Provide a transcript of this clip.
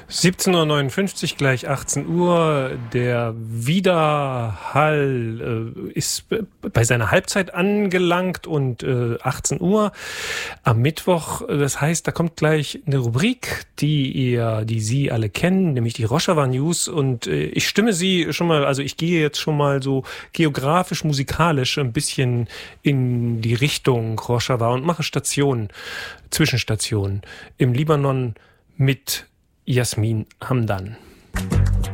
17:59 Uhr, gleich 18 Uhr. Der Widerhall ist bei seiner Halbzeit angelangt und 18 Uhr am Mittwoch. Das heißt, da kommt gleich eine Rubrik, die Sie alle kennen, nämlich die Rojava News. Und ich stimme Sie schon mal, also ich gehe jetzt schon mal so geografisch, musikalisch ein bisschen in die Richtung Rojava und mache Zwischenstationen im Libanon mit Jasmin Hamdan.